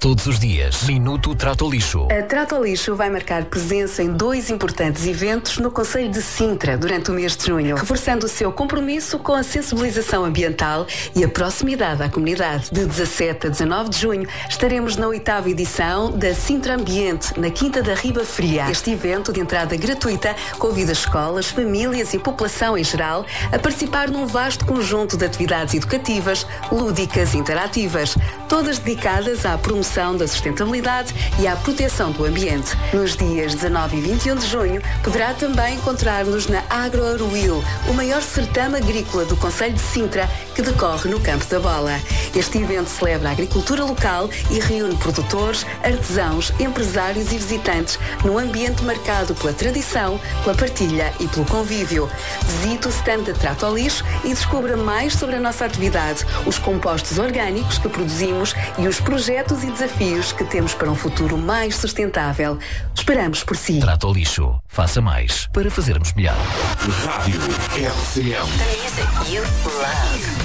Todos os dias, Minuto Trato ao Lixo. A Trato ao Lixo vai marcar presença em 2 importantes eventos no concelho de Sintra durante o mês de junho, reforçando o seu compromisso com a sensibilização ambiental e a proximidade à comunidade. De 17 a 19 de junho estaremos na 8ª edição da Sintra Ambiente, na Quinta da Riba Fria. Este evento de entrada gratuita convida escolas, famílias e população em geral a participar num vasto conjunto de atividades educativas, lúdicas e interativas, todas dedicadas à promoção da sustentabilidade e à proteção do ambiente. Nos dias 19 e 21 de junho, poderá também encontrar-nos na Agro Aruil, o maior certame agrícola do concelho de Sintra, que decorre no Campo da Bola. Este evento celebra a agricultura local e reúne produtores, artesãos, empresários e visitantes num ambiente marcado pela tradição, pela partilha e pelo convívio. Visite o stand da Trato ao Lixo e descubra mais sobre a nossa atividade, os compostos orgânicos que produzimos e os projetos e desafios que temos para um futuro mais sustentável. Esperamos por si. Trato ao Lixo. Faça mais para fazermos melhor. Rádio RCM. The music you love.